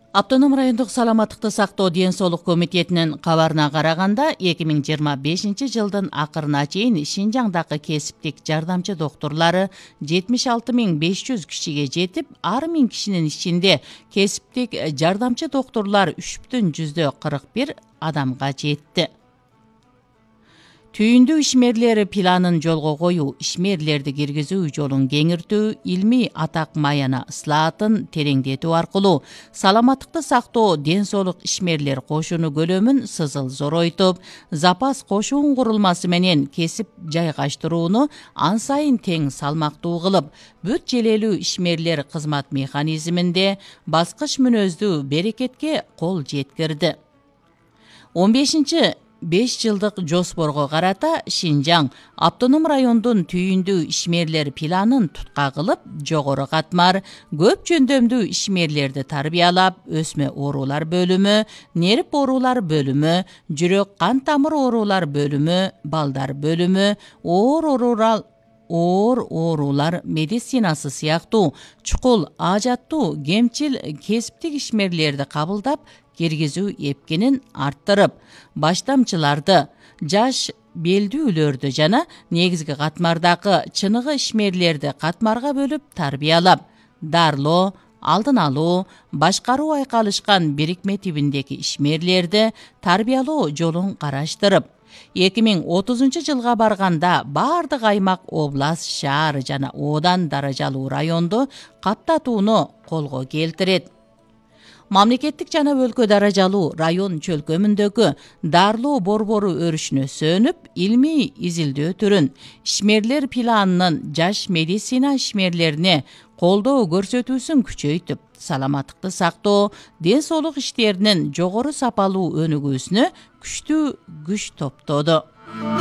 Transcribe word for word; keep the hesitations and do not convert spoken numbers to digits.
Автоном райондук саламаттыкты сактоо ден соолук комитетинин кабарына караганда эки миң жыйырма бешинчи жылдын акырына чейин Шинжаңдагы кесиптик жардамчы доктурлары жетимиш алты миң беш жүз кишиге жетип, ар миң кишинин ичинде кесиптик жардамчы доктурлар үч бүтүн жүздө кырк бир адамга жетти. Түйүндүү ишмерлери планын жолго коюу, ишмерлерди киргизүү жолун кеңиртүү, илмий атак маяна ыслаатын тереңдетүү аркылуу саламаттыкты сактоо ден соолук ишмерлер кошуну көлөмүн сызыл зоройтуп, запас кошун курулмасы менен кесип жайгаштырууну ан сайын тең салмактуу кылып, бүт желелүү ишмерлер кызмат механизминде баскыч мүнөздүү берекетке кол жеткирди. он бешинчи беш жылдык жоспорго карата Шинжаң автоном райондун түйүндүү ишмерлер планын тутка кылып, жогору катмар, көп жөндөмдүү ишмерлерди тарбиялап, өсмө оорулар бөлүмү, нерип оорулар бөлүмү, жүрөк кан тамыр оорулар бөлүмү, балдар бөлүмү, оор оорулар оор оорулар медицинасы сыяктуу чукул аажаттуу кемчил кесиптик ишмерлерди кабылдап киргизүү эпкинин арттырып, баштамчыларды, жаш белдүүлөрдү жана негизги катмардагы чыныгы ишмерлерди катмарга бөлүп тарбиялап, дарылоо, алдын алуу, башкаруу айкалышкан бирикме тибиндеги ишмерлерди тарбиялоо жолун караштырып, эки миң отузунчу жылга барганда бардык аймак, область, шаар жана оодан даражалуу районду каттатууну колго келтирет. Мамлекеттик жана өлкө даражалуу район чөлкөмүндөгү дарылоо борбору өрүшүнө сөнүп, илмий изилдөө түрүн, ишмерлер планынын жаш медицина ишмерлерине колдоо көрсөтүүсүн күчөйтүп, саламаттыкты сактоо, ден соолук иштеринин жогору сапалуу өнүгүүсүнө күчтүү күч топтоду.